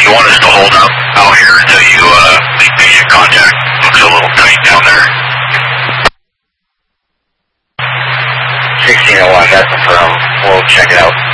you want us to hold up out here until you make basic contact? Looks a little tight down there. 1601, that's confirmed. We'll check it out.